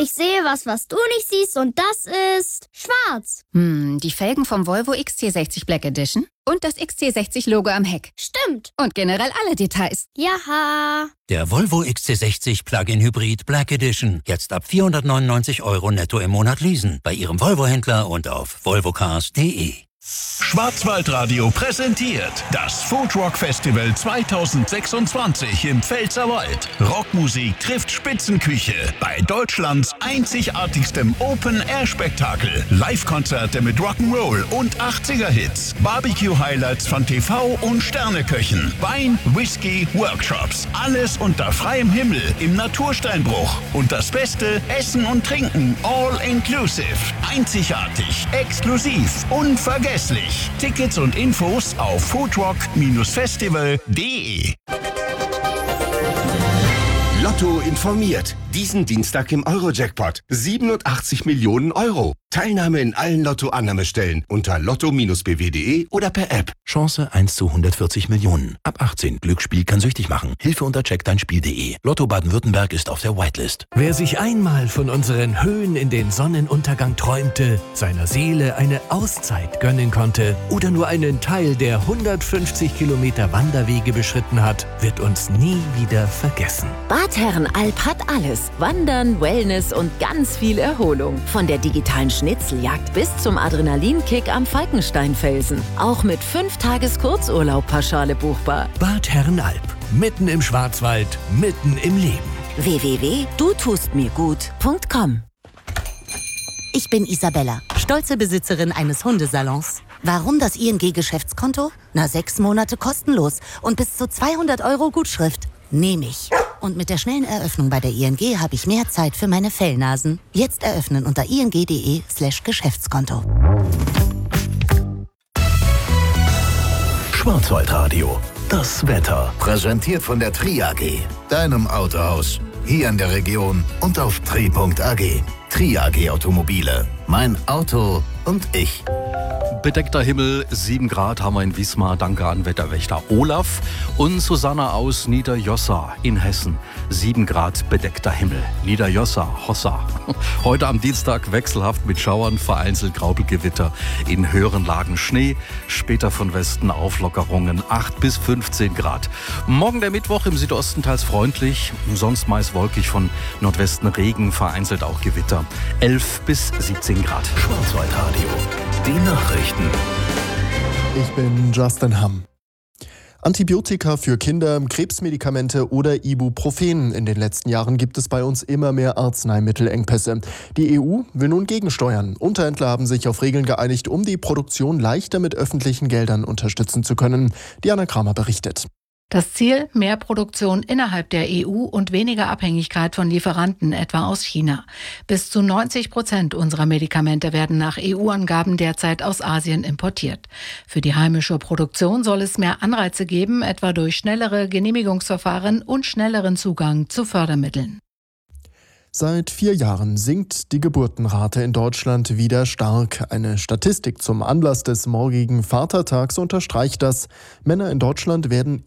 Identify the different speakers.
Speaker 1: Ich sehe was du nicht siehst und das ist schwarz.
Speaker 2: Die Felgen vom Volvo XC60 Black Edition und das XC60-Logo am Heck.
Speaker 1: Stimmt.
Speaker 2: Und generell alle Details.
Speaker 1: Jaha.
Speaker 3: Der Volvo XC60 Plug-in Hybrid Black Edition. Jetzt ab 499 € netto im Monat leasen. Bei Ihrem Volvo-Händler und auf volvocars.de.
Speaker 4: Schwarzwaldradio präsentiert das Foodrock Festival 2026 im Pfälzerwald. Rockmusik trifft Spitzenküche bei Deutschlands einzigartigstem Open-Air-Spektakel. Live-Konzerte mit Rock'n'Roll und 80er-Hits. Barbecue-Highlights von TV- und Sterneköchen. Wein, Whisky, Workshops. Alles unter freiem Himmel im Natursteinbruch. Und das Beste, Essen und Trinken all inclusive. Einzigartig, exklusiv, unvergesslich. Tickets und Infos auf foodrock-festival.de.
Speaker 5: Lotto informiert. Diesen Dienstag im Eurojackpot. 87 Millionen Euro. Teilnahme in allen Lotto-Annahmestellen unter lotto-bw.de oder per App.
Speaker 6: Chance 1 zu 140 Millionen. Ab 18. Glücksspiel kann süchtig machen. Hilfe unter checkdeinspiel.de. Lotto Baden-Württemberg ist auf der Whitelist.
Speaker 7: Wer sich einmal von unseren Höhen in den Sonnenuntergang träumte, seiner Seele eine Auszeit gönnen konnte oder nur einen Teil der 150 Kilometer Wanderwege beschritten hat, wird uns nie wieder vergessen.
Speaker 8: Bad Herrenalb hat alles. Wandern, Wellness und ganz viel Erholung. Von der digitalen Schnitzeljagd bis zum Adrenalinkick am Falkensteinfelsen. Auch mit 5 Tages Kurzurlaub pauschale buchbar.
Speaker 7: Bad Herrenalb. Mitten im Schwarzwald, mitten im Leben.
Speaker 8: www.dutustmirgut.com.
Speaker 9: Ich bin Isabella, stolze Besitzerin eines Hundesalons. Warum das ING-Geschäftskonto? 6 Monate kostenlos und bis zu 200 € Gutschrift. Nehme ich. Und mit der schnellen Eröffnung bei der ING habe ich mehr Zeit für meine Fellnasen. Jetzt eröffnen unter ing.de/Geschäftskonto.
Speaker 6: Schwarzwaldradio. Das Wetter.
Speaker 10: Präsentiert von der Tri AG, deinem Autohaus. Hier in der Region und auf tri.ag. Tri AG Automobile. Mein Auto und ich.
Speaker 11: Bedeckter Himmel, 7 Grad haben wir in Wismar, danke an Wetterwächter Olaf. Und Susanna aus Niederjossa in Hessen, 7 Grad bedeckter Himmel. Niederjossa, Hossa. Heute am Dienstag wechselhaft mit Schauern, vereinzelt Graupelgewitter, in höheren Lagen Schnee, später von Westen Auflockerungen, 8 bis 15 Grad. Morgen der Mittwoch im Südosten teils freundlich, sonst meist wolkig, von Nordwesten Regen, vereinzelt auch Gewitter, 11 bis 17 Grad.
Speaker 6: Schwarzwaldradio. Die Nachrichten.
Speaker 12: Ich bin Justin Hamm. Antibiotika für Kinder, Krebsmedikamente oder Ibuprofen. In den letzten Jahren gibt es bei uns immer mehr Arzneimittelengpässe. Die EU will nun gegensteuern. Unterhändler haben sich auf Regeln geeinigt, um die Produktion leichter mit öffentlichen Geldern unterstützen zu können. Diana Kramer berichtet.
Speaker 13: Das Ziel: mehr Produktion innerhalb der EU und weniger Abhängigkeit von Lieferanten, etwa aus China. Bis zu 90% unserer Medikamente werden nach EU-Angaben derzeit aus Asien importiert. Für die heimische Produktion soll es mehr Anreize geben, etwa durch schnellere Genehmigungsverfahren und schnelleren Zugang zu Fördermitteln.
Speaker 12: Seit 4 Jahren sinkt die Geburtenrate in Deutschland wieder stark. Eine Statistik zum Anlass des morgigen Vatertags unterstreicht das. Männer in Deutschland werden